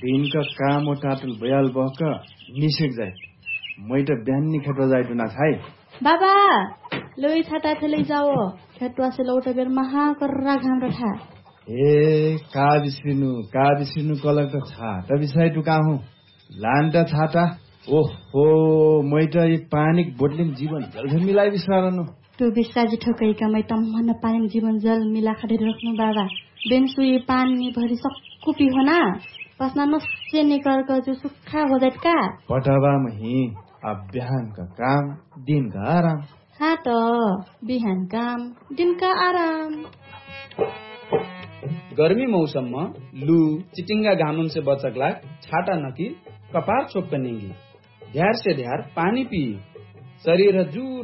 दिन का काम और टाटल बयाल बहक निशेक जाए मैं तो बिहानी खेतवा जाए तो ना खाए बाबा लोई छाता थे ले जाओ खेतवा से लौट बेर महा कर्रा घाम रखा ए का बिस्रिनु कलर तो छाता बिसाई टुका हूँ लान्टा छाता ओहो मैं तो ये पानी बोटले जीवन जल्दी मिलाई बिस्रानु तू बिस्राजी ठोकैका मै तम्मन पानी जीवन जल मिला खडेर राख्नु बाबा बेनसुई पानी भरी सक्कु पिहोना पसना नसे निकल कर जो सुक्खा हो जात का पटावा मही अब बिहान का काम दिन का आराम हाँ तो बिहान काम दिन का आराम गर्मी मौसममा लू चिटिंगा घामन से बचकला छाटा नकी कपार छोप नेंगी ध्यार से ध्यार पानी पी शरीर जू